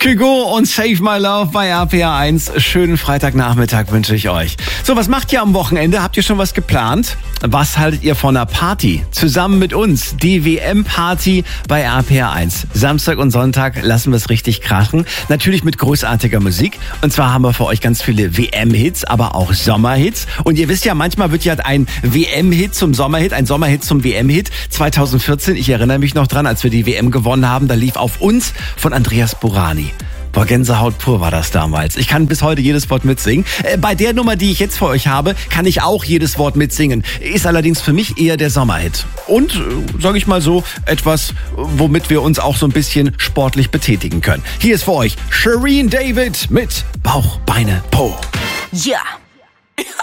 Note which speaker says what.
Speaker 1: Kygo und Save My Love bei RPA 1. Schönen Freitagnachmittag wünsche ich euch. So, was macht ihr am Wochenende? Habt ihr schon was geplant? Was haltet ihr von einer Party? Zusammen mit uns, die WM-Party bei RPA 1. Samstag und Sonntag lassen wir es richtig krachen. Natürlich mit großartiger Musik. Und zwar haben wir für euch ganz viele WM-Hits, aber auch Sommerhits. Und ihr wisst ja, manchmal wird ja ein WM-Hit zum Sommerhit, ein Sommerhit zum WM-Hit. 2014, ich erinnere mich noch dran, als wir die WM gewonnen haben, da lief Auf uns von Andreas Burani. Boah, Gänsehaut pur war das damals. Ich kann bis heute jedes Wort mitsingen. Bei der Nummer, die ich jetzt für euch habe, kann ich auch jedes Wort mitsingen. Ist allerdings für mich eher der Sommerhit. Und, sage ich mal so, etwas, womit wir uns auch so ein bisschen sportlich betätigen können. Hier ist für euch Shireen David mit Bauch, Beine, Po.
Speaker 2: Ja.